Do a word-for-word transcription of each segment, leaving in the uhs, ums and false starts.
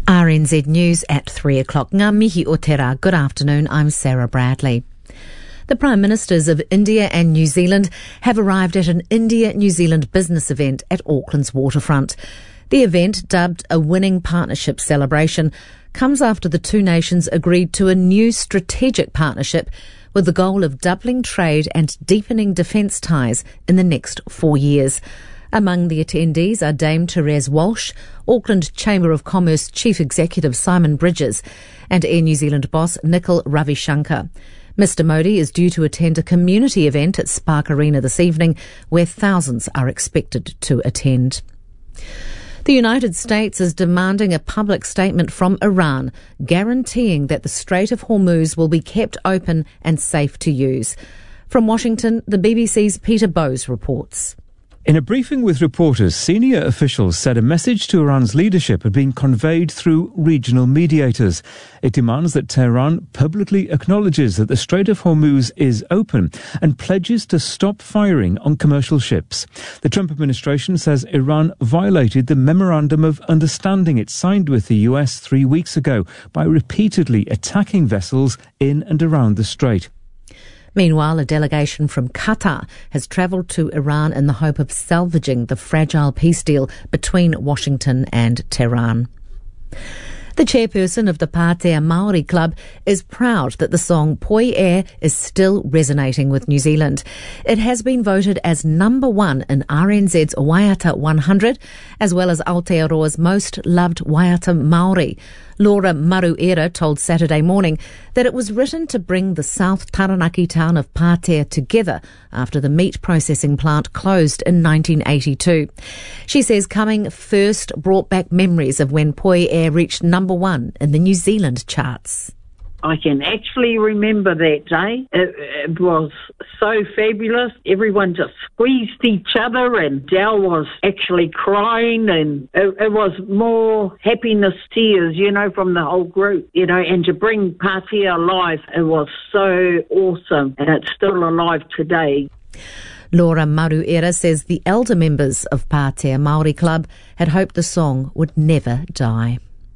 R N Z News at three o'clock. Ngā mihi o te rā. Good afternoon, I'm Sarah Bradley. The Prime Ministers of India and New Zealand have arrived at an India-New Zealand business event at Auckland's waterfront. The event, dubbed a Winning Partnership Celebration, comes after the two nations agreed to a new strategic partnership with the goal of doubling trade and deepening defence ties in the next four years. Among the attendees are Dame Therese Walsh, Auckland Chamber of Commerce Chief Executive Simon Bridges, and Air New Zealand boss Nikhil Ravishankar. Mister Modi is due to attend a community event at Spark Arena this evening, where thousands are expected to attend. The United States is demanding a public statement from Iran guaranteeing that the Strait of Hormuz will be kept open and safe to use. From Washington, the B B C's Peter Bowes reports. In a briefing with reporters, senior officials said a message to Iran's leadership had been conveyed through regional mediators. It demands that Tehran publicly acknowledges that the Strait of Hormuz is open and pledges to stop firing on commercial ships. The Trump administration says Iran violated the Memorandum of Understanding it signed with the U S three weeks ago by repeatedly attacking vessels in and around the strait. Meanwhile, a delegation from Qatar has travelled to Iran in the hope of salvaging the fragile peace deal between Washington and Tehran. The chairperson of the Pātea Māori Club is proud that the song Poi E is still resonating with New Zealand. It has been voted as number one in R N Z's Waiata one hundred, as well as Aotearoa's most loved Waiata Māori. Laura Maruera told Saturday Morning that it was written to bring the South Taranaki town of Pātea together after the meat processing plant closed in nineteen eighty-two. She says coming first brought back memories of when Poi E reached number one in the New Zealand charts. I can actually remember that day. It, it was so fabulous. Everyone just squeezed each other and Dal was actually crying and it, it was more happiness tears, you know, from the whole group, you know, and to bring Pātea alive, it was so awesome and it's still alive today. Laura Maruera says the elder members of Pātea Māori Club had hoped the song would never die.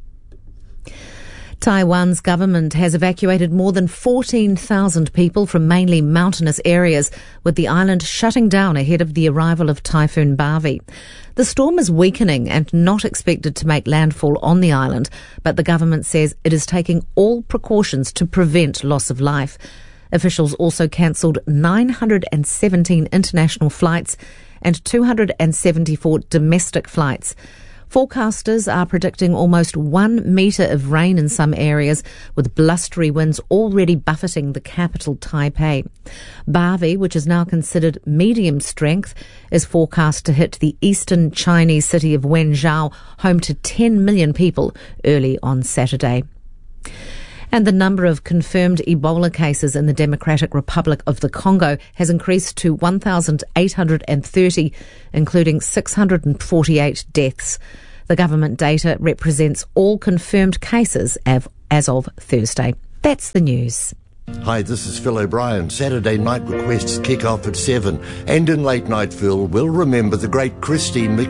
Taiwan's government has evacuated more than fourteen thousand people from mainly mountainous areas, with the island shutting down ahead of the arrival of Typhoon Barbie. The storm is weakening and not expected to make landfall on the island, but the government says it is taking all precautions to prevent loss of life. Officials also cancelled nine hundred seventeen international flights and two hundred seventy-four domestic flights. Forecasters are predicting almost one metre of rain in some areas, with blustery winds already buffeting the capital Taipei. Barbie, which is now considered medium strength, is forecast to hit the eastern Chinese city of Wenzhou, home to ten million people, early on Saturday. And the number of confirmed Ebola cases in the Democratic Republic of the Congo has increased to one thousand eight hundred thirty, including six hundred forty-eight deaths. The government data represents all confirmed cases as of Thursday. That's the news. Hi, this is Phil O'Brien. Saturday night requests kick off at seven. And in Late Night Phil, we'll remember the great Christine